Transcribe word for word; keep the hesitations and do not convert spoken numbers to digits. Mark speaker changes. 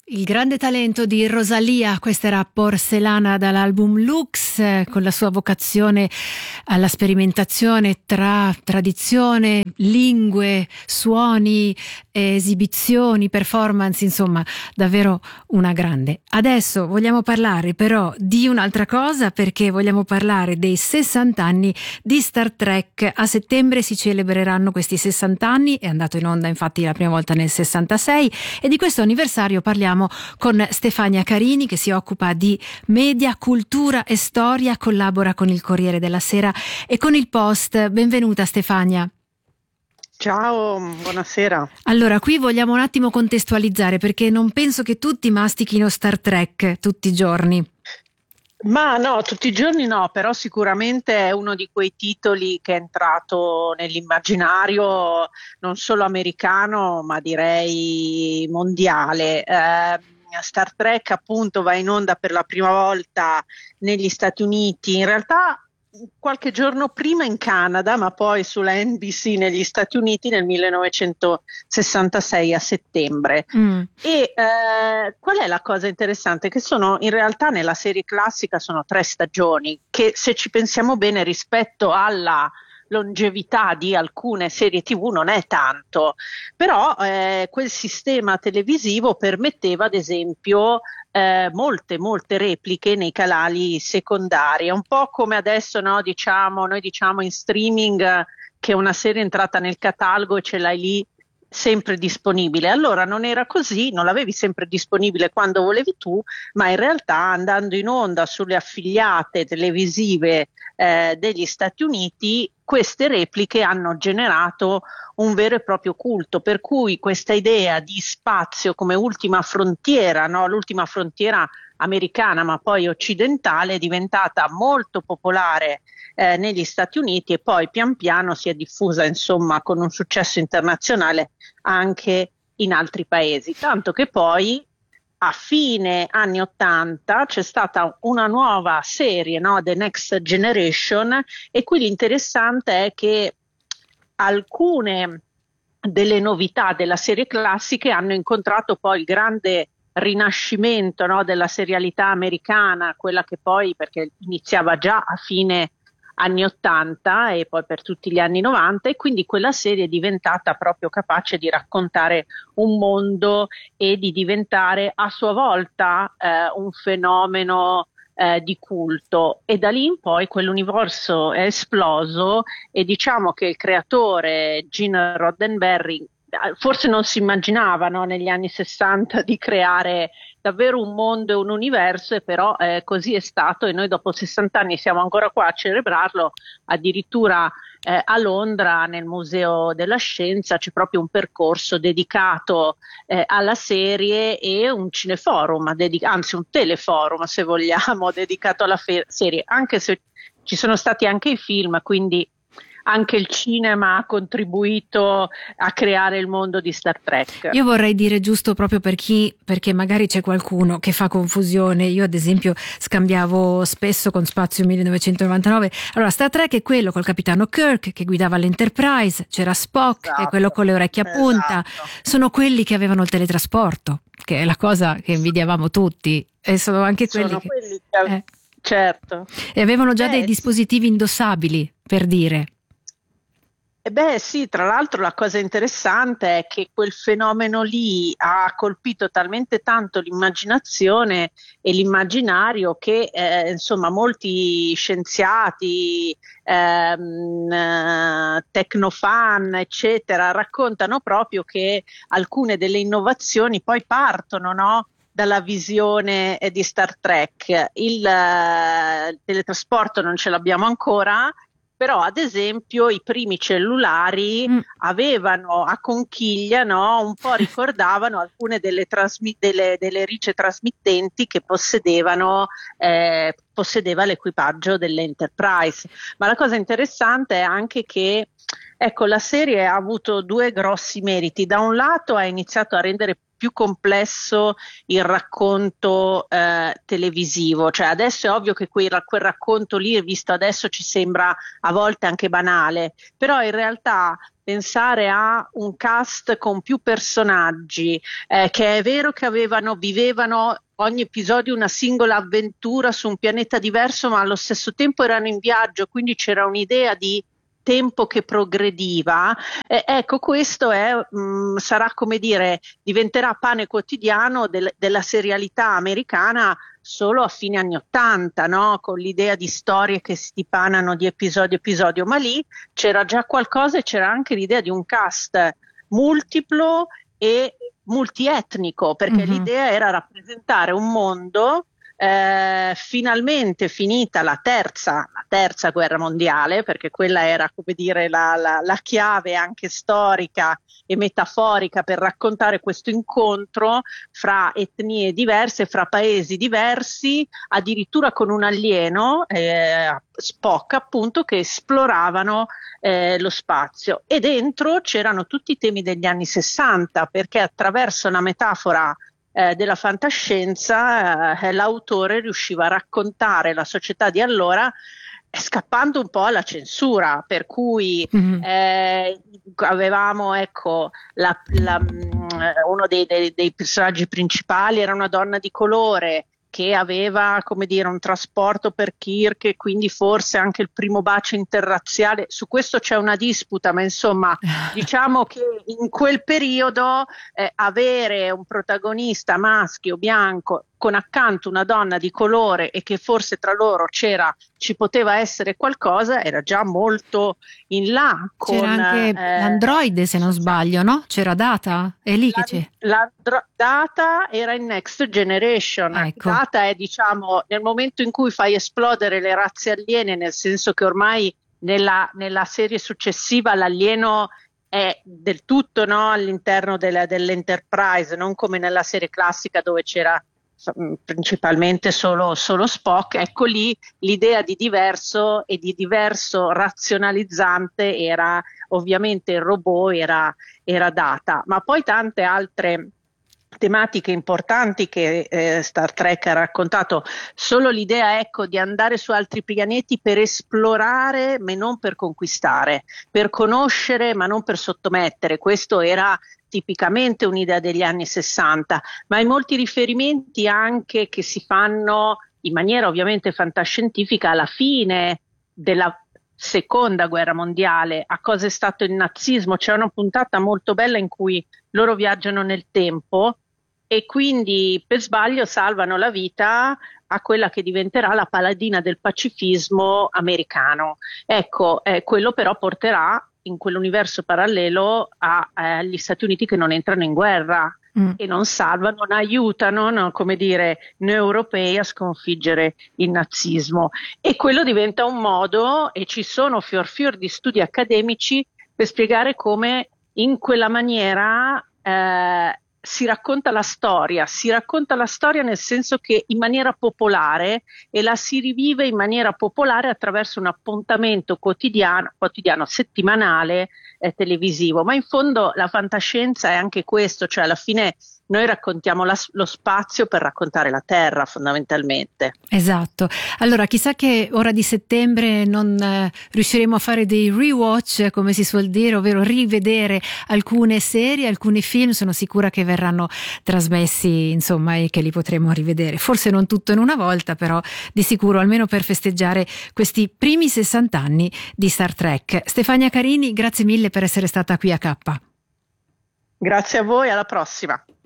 Speaker 1: Il grande talento di Rosalía, questa era Porcelana dall'album Lux, eh, con la sua vocazione alla sperimentazione tra tradizione, lingue, suoni, eh, esibizioni, performance, insomma davvero una grande. Adesso vogliamo parlare però di un'altra cosa, perché vogliamo parlare dei sessanta anni di Star Trek. A settembre si celebreranno questi sessanta anni, è andato in onda infatti la prima volta nel sessantasei, e di questo anniversario parliamo con Stefania Carini, che si occupa di media, cultura e storia, collabora con il Corriere della Sera e con il Post. Benvenuta Stefania.
Speaker 2: Ciao, buonasera.
Speaker 1: Allora, qui vogliamo un attimo contestualizzare, perché non penso che tutti mastichino Star Trek tutti i giorni.
Speaker 2: Ma no, tutti i giorni no, però sicuramente è uno di quei titoli che è entrato nell'immaginario non solo americano, ma direi mondiale. Eh, Star Trek appunto va in onda per la prima volta negli Stati Uniti, in realtà qualche giorno prima in Canada, ma poi sulla N B C negli Stati Uniti nel millenovecentosessantasei a settembre. Mm. E eh, qual è la cosa interessante? Che sono in realtà nella serie classica sono tre stagioni, che se ci pensiamo bene rispetto alla longevità di alcune serie tivù non è tanto, però eh, quel sistema televisivo permetteva ad esempio eh, molte molte repliche nei canali secondari. È un po' come adesso, no, diciamo, noi diciamo in streaming eh, che una serie è entrata nel catalogo e ce l'hai lì sempre disponibile. Allora non era così, non l'avevi sempre disponibile quando volevi tu, ma in realtà andando in onda sulle affiliate televisive eh, degli Stati Uniti, queste repliche hanno generato un vero e proprio culto, per cui questa idea di spazio come ultima frontiera, no? L'ultima frontiera americana ma poi occidentale, è diventata molto popolare eh, negli Stati Uniti, e poi pian piano si è diffusa insomma con un successo internazionale anche in altri paesi, tanto che poi a fine anni ottanta c'è stata una nuova serie, no? The Next Generation, e qui l'interessante è che alcune delle novità della serie classiche hanno incontrato poi il grande rinascimento, no, della serialità americana, quella che poi, perché iniziava già a fine anni ottanta e poi per tutti gli anni novanta, e quindi quella serie è diventata proprio capace di raccontare un mondo e di diventare a sua volta eh, un fenomeno eh, di culto, e da lì in poi quell'universo è esploso, e diciamo che il creatore Gene Roddenberry forse non si immaginava, no, negli anni sessanta di creare davvero un mondo e un universo, e però eh, così è stato, e noi dopo sessanta anni siamo ancora qua a celebrarlo. Addirittura eh, a Londra nel Museo della Scienza c'è proprio un percorso dedicato eh, alla serie, e un cineforum, dedic- anzi un teleforum se vogliamo, dedicato alla fe- serie, anche se ci sono stati anche i film, quindi anche il cinema ha contribuito a creare il mondo di Star Trek.
Speaker 1: Io vorrei dire, giusto proprio per chi, perché magari c'è qualcuno che fa confusione, io ad esempio scambiavo spesso con Spazio millenovecentonovantanove, allora Star Trek è quello col capitano Kirk che guidava l'Enterprise, c'era Spock, esatto, che è quello con le orecchie a punta, esatto. Sono quelli che avevano il teletrasporto, che è la cosa che invidiavamo tutti, e sono anche quelli
Speaker 2: sono
Speaker 1: che,
Speaker 2: quelli che eh, certo,
Speaker 1: e avevano già eh, dei dispositivi
Speaker 2: sì.
Speaker 1: indossabili, per dire.
Speaker 2: E beh sì, tra l'altro la cosa interessante è che quel fenomeno lì ha colpito talmente tanto l'immaginazione e l'immaginario che eh, insomma molti scienziati, ehm, eh, tecnofan eccetera raccontano proprio che alcune delle innovazioni poi partono, no? Dalla visione eh, di Star Trek. Il eh, teletrasporto non ce l'abbiamo ancora, però ad esempio i primi cellulari mm. avevano a conchiglia, no, un po' ricordavano alcune delle, trasmi- delle, delle rice trasmittenti che possedevano eh, possedeva l'equipaggio dell'Enterprise. Ma la cosa interessante è anche che, ecco, la serie ha avuto due grossi meriti. Da un lato ha iniziato a rendere più complesso il racconto eh, televisivo. Cioè adesso è ovvio che quel, quel racconto lì, visto adesso, ci sembra a volte anche banale, però in realtà pensare a un cast con più personaggi, eh, che è vero che avevano, vivevano ogni episodio una singola avventura su un pianeta diverso, ma allo stesso tempo erano in viaggio, quindi c'era un'idea di tempo che progrediva. Eh, ecco, questo è, mh, sarà, come dire, diventerà pane quotidiano del, della serialità americana solo a fine anni ottanta, no? Con l'idea di storie che si dipanano di episodio a episodio, ma lì c'era già qualcosa e c'era anche l'idea di un cast multiplo e multietnico, perché mm-hmm. l'idea era rappresentare un mondo eh, finalmente finita la terza, la terza guerra mondiale, perché quella era, come dire, la, la, la chiave anche storica e metaforica per raccontare questo incontro fra etnie diverse, fra paesi diversi, addirittura con un alieno, eh, Spock appunto, che esploravano eh, lo spazio. E dentro c'erano tutti i temi degli anni sessanta, perché attraverso una metafora eh, della fantascienza eh, l'autore riusciva a raccontare la società di allora, scappando un po' alla censura, per cui mm-hmm. eh, avevamo, ecco, la, la, uno dei, dei, dei personaggi principali era una donna di colore che aveva, come dire, un trasporto per Kirk e quindi forse anche il primo bacio interrazziale. Su questo c'è una disputa, ma insomma diciamo che in quel periodo eh, avere un protagonista maschio bianco con accanto una donna di colore e che forse tra loro c'era, ci poteva essere qualcosa, era già molto in là. Con,
Speaker 1: c'era anche eh, l'androide, se non sbaglio, no? C'era Data? È lì la, che c'è.
Speaker 2: La Data era in Next Generation.
Speaker 1: Ecco.
Speaker 2: Data è, diciamo, nel momento in cui fai esplodere le razze aliene, nel senso che ormai nella, nella serie successiva l'alieno è del tutto, no, all'interno della, dell'Enterprise, non come nella serie classica dove c'era principalmente solo, solo Spock. Ecco, lì l'idea di diverso e di diverso razionalizzante era ovviamente il robot, era, era Data, ma poi tante altre tematiche importanti che eh, Star Trek ha raccontato. Solo l'idea, ecco, di andare su altri pianeti per esplorare ma non per conquistare, per conoscere ma non per sottomettere. Questo era tipicamente un'idea degli anni sessanta, ma hai molti riferimenti anche che si fanno in maniera ovviamente fantascientifica alla fine della seconda guerra mondiale, a cosa è stato il nazismo. C'è una puntata molto bella in cui loro viaggiano nel tempo e quindi per sbaglio salvano la vita a quella che diventerà la paladina del pacifismo americano. Ecco, eh, quello però porterà in quell'universo parallelo a, eh, agli Stati Uniti che non entrano in guerra mm. e non salvano, non aiutano, no, come dire, noi europei a sconfiggere il nazismo. E quello diventa un modo, e ci sono fior fior di studi accademici per spiegare come in quella maniera eh, si racconta la storia, si racconta la storia nel senso che in maniera popolare, e la si rivive in maniera popolare attraverso un appuntamento quotidiano, quotidiano settimanale, eh, televisivo. Ma in fondo la fantascienza è anche questo, cioè alla fine noi raccontiamo la, lo spazio per raccontare la Terra, fondamentalmente.
Speaker 1: Esatto. Allora, chissà che ora di settembre non eh, riusciremo a fare dei rewatch, come si suol dire, ovvero rivedere alcune serie, alcuni film. Sono sicura che verranno trasmessi, insomma, e che li potremo rivedere. Forse non tutto in una volta, però di sicuro, almeno per festeggiare questi primi sessanta anni di Star Trek. Stefania Carini, grazie mille per essere stata qui a K.
Speaker 2: Grazie a voi, alla prossima.